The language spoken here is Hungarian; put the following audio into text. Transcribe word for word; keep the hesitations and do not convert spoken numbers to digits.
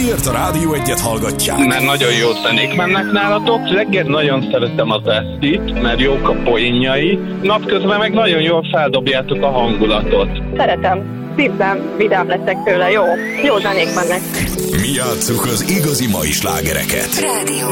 Miért a Rádió Egyet hallgatják? Mert nagyon jó zenék mennek nálatok. Reggel nagyon szeretem az Esztit, mert jók a poénjai. Napközben meg nagyon jól feldobjátok a hangulatot. Szeretem. Szívem, vidám leszek tőle. Jó. Jó zenék mennek. Mi játsszuk az igazi mai slágereket. Rádió